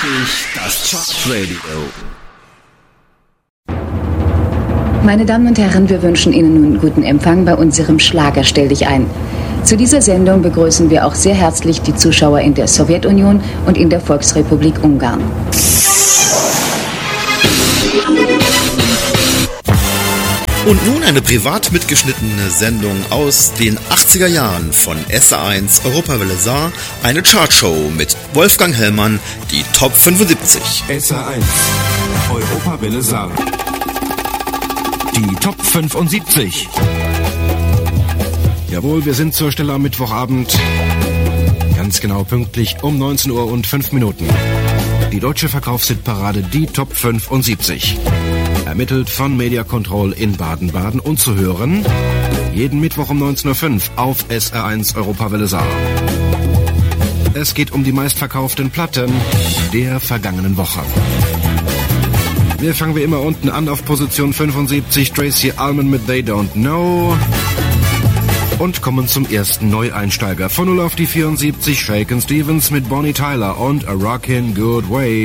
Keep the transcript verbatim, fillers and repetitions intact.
Das Chartradio. Meine Damen und Herren, wir wünschen Ihnen nun guten Empfang bei unserem Schlager Stell dich ein. Zu dieser Sendung begrüßen wir auch sehr herzlich die Zuschauer in der Sowjetunion und in der Volksrepublik Ungarn. Und nun eine privat mitgeschnittene Sendung aus den achtziger Jahren von S R eins Europawelle Saar, eine Chartshow mit Wolfgang Hellmann, die Top fünfundsiebzig. S R eins Europawelle Saar. Die Top fünfundsiebzig. Jawohl, wir sind zur Stelle am Mittwochabend. Ganz genau pünktlich um neunzehn Uhr und fünf Minuten. Die deutsche Verkaufshitparade, die Top fünfundsiebzig. Ermittelt von Media Control in Baden-Baden und zu hören jeden Mittwoch um neunzehn Uhr fünf auf S R eins Europawelle Saar. Es geht um die meistverkauften Platten der vergangenen Woche. Wir fangen wie immer unten an auf Position fünfundsiebzig, Tracy Ullman mit They Don't Know. Und kommen zum ersten Neueinsteiger. Von null auf die vierundsiebzig, Shakin' Stevens mit Bonnie Tyler und A Rockin' Good Way.